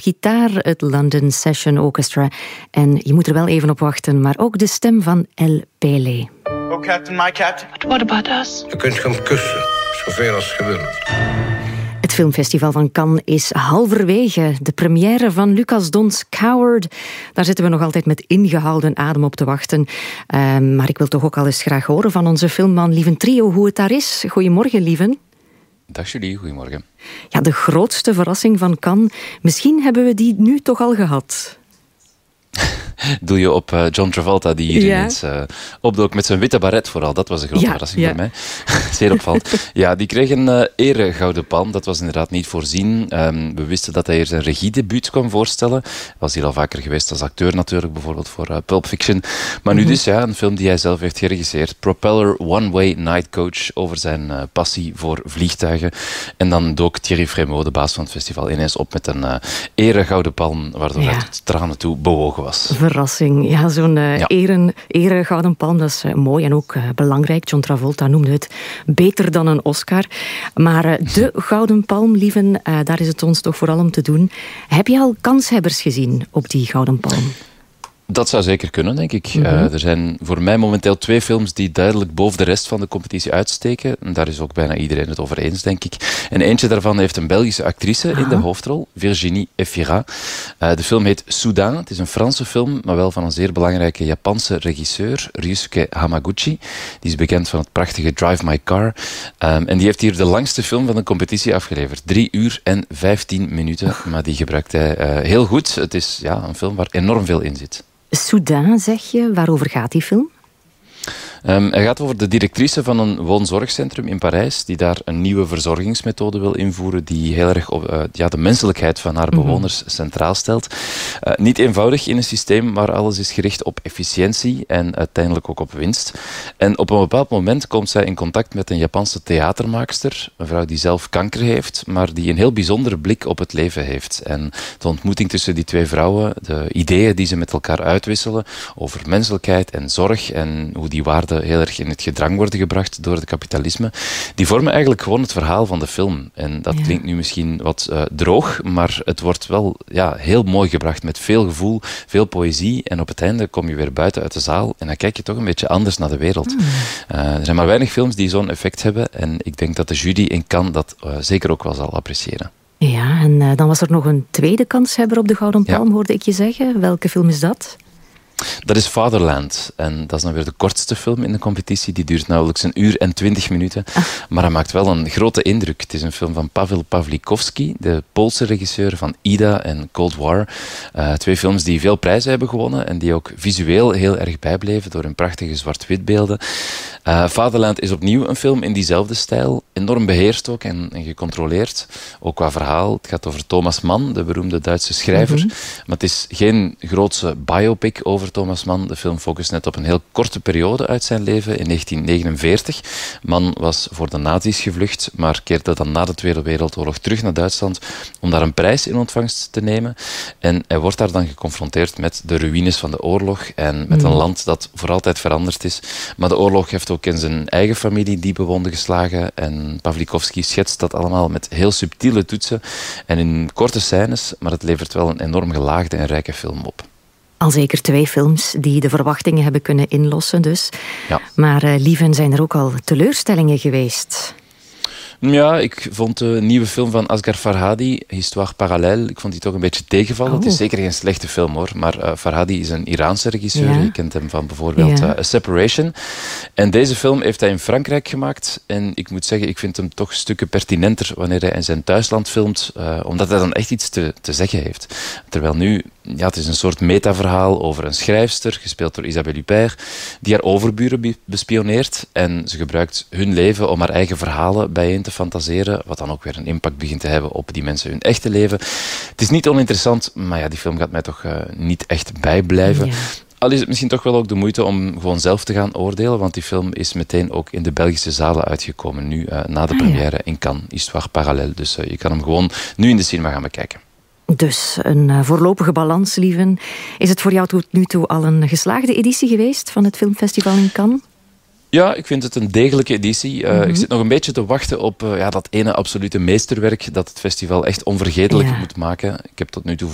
gitaar het London Session Orchestra. En je moet er wel even op wachten, maar ook de stem van El Pele. Oh, Captain, my captain. But what about us? Je kunt hem kussen, zoveel als je wilt. Het filmfestival van Cannes is halverwege. De première van Lucas Dons Coward. Daar zitten we nog altijd met ingehouden adem op te wachten. Maar ik wil toch ook al eens graag horen van onze filmman Lieven Trio hoe het daar is. Goedemorgen, Lieven. Dag Julie, goedemorgen. Ja, de grootste verrassing van Cannes. Misschien hebben we die nu toch al gehad. Doe je op John Travolta, die hier ineens opdook met zijn witte baret vooral. Dat was een grote verrassing voor mij. Zeer opvallend. Ja, die kreeg een eregouden palm. Dat was inderdaad niet voorzien. We wisten dat hij hier zijn regiedebuut kwam voorstellen. Hij was hier al vaker geweest als acteur natuurlijk, bijvoorbeeld voor Pulp Fiction. Maar nu dus, een film die hij zelf heeft geregisseerd. Propeller One-Way Night Coach, over zijn passie voor vliegtuigen. En dan dook Thierry Frémaux, de baas van het festival, ineens op met een eregouden palm, waardoor hij tot tranen toe bewogen was. Verrassing. Ja, zo'n ere gouden palm, dat is mooi en ook belangrijk. John Travolta noemde het beter dan een Oscar. Maar de gouden palm, Lieven, daar is het ons toch vooral om te doen. Heb je al kanshebbers gezien op die gouden palm? Dat zou zeker kunnen, denk ik. Er zijn voor mij momenteel 2 films die duidelijk boven de rest van de competitie uitsteken. En daar is ook bijna iedereen het over eens, denk ik. En eentje daarvan heeft een Belgische actrice in de hoofdrol, Virginie Efira. De film heet Soudain. Het is een Franse film, maar wel van een zeer belangrijke Japanse regisseur, Ryusuke Hamaguchi. Die is bekend van het prachtige Drive My Car. En die heeft hier de langste film van de competitie afgeleverd. 3 uur en 15 minuten. Maar die gebruikt hij heel goed. Het is een film waar enorm veel in zit. Soudain, zeg je. Waarover gaat die film? Hij gaat over de directrice van een woonzorgcentrum in Parijs, die daar een nieuwe verzorgingsmethode wil invoeren die heel erg de menselijkheid van haar bewoners centraal stelt. Niet eenvoudig in een systeem waar alles is gericht op efficiëntie en uiteindelijk ook op winst. En op een bepaald moment komt zij in contact met een Japanse theatermaakster, een vrouw die zelf kanker heeft, maar die een heel bijzondere blik op het leven heeft. En de ontmoeting tussen die 2 vrouwen, de ideeën die ze met elkaar uitwisselen over menselijkheid en zorg en hoe die waarden heel erg in het gedrang worden gebracht door het kapitalisme, die vormen eigenlijk gewoon het verhaal van de film. En dat klinkt nu misschien wat droog, maar het wordt wel heel mooi gebracht met veel gevoel, veel poëzie. En op het einde kom je weer buiten uit de zaal en dan kijk je toch een beetje anders naar de wereld. Er zijn maar weinig films die zo'n effect hebben en ik denk dat de jury in Cannes dat zeker ook wel zal appreciëren. Ja, en dan was er nog een tweede kanshebber op de Gouden Palm, hoorde ik je zeggen. Welke film is dat? Dat is Fatherland. En dat is dan weer de kortste film in de competitie. Die duurt nauwelijks 1 uur en 20 minuten. Maar hij maakt wel een grote indruk. Het is een film van Paweł Pawlikowski, de Poolse regisseur van Ida en Cold War. 2 films die veel prijzen hebben gewonnen en die ook visueel heel erg bijbleven door hun prachtige zwart-witbeelden. Fatherland is opnieuw een film in diezelfde stijl. Enorm beheerst ook en gecontroleerd. Ook qua verhaal. Het gaat over Thomas Mann, de beroemde Duitse schrijver. Maar het is geen grootse biopic over Thomas Mann. De film focust net op een heel korte periode uit zijn leven, in 1949. Mann was voor de nazi's gevlucht, maar keerde dan na de Tweede Wereldoorlog terug naar Duitsland om daar een prijs in ontvangst te nemen. En hij wordt daar dan geconfronteerd met de ruïnes van de oorlog en met een land dat voor altijd veranderd is. Maar de oorlog heeft ook in zijn eigen familie diepe wonden geslagen en Pawlikowski schetst dat allemaal met heel subtiele toetsen en in korte scènes, maar het levert wel een enorm gelaagde en rijke film op. Al zeker 2 films die de verwachtingen hebben kunnen inlossen dus. Ja. Maar Lieven, zijn er ook al teleurstellingen geweest? Ja, ik vond de nieuwe film van Asghar Farhadi, Histoire Parallèle, ik vond die toch een beetje tegenvallen. Het is zeker geen slechte film hoor, maar Farhadi is een Iraanse regisseur. Je kent hem van bijvoorbeeld A Separation. En deze film heeft hij in Frankrijk gemaakt. En ik moet zeggen, ik vind hem toch stukken pertinenter wanneer hij in zijn thuisland filmt, omdat hij dan echt iets te zeggen heeft. Terwijl nu, het is een soort metaverhaal over een schrijfster, gespeeld door Isabelle Huppert, die haar overburen bespioneert. En ze gebruikt hun leven om haar eigen verhalen bijeen te fantaseren, wat dan ook weer een impact begint te hebben op die mensen hun echte leven. Het is niet oninteressant, maar die film gaat mij toch niet echt bijblijven. Ja. Al is het misschien toch wel ook de moeite om gewoon zelf te gaan oordelen, want die film is meteen ook in de Belgische zalen uitgekomen, nu na de première in Cannes, Histoire Parallèle. Dus je kan hem gewoon nu in de cinema gaan bekijken. Dus een voorlopige balans, Lieven. Is het voor jou tot nu toe al een geslaagde editie geweest van het filmfestival in Cannes? Ja, ik vind het een degelijke editie. Ik zit nog een beetje te wachten op dat ene absolute meesterwerk dat het festival echt onvergetelijk moet maken. Ik heb tot nu toe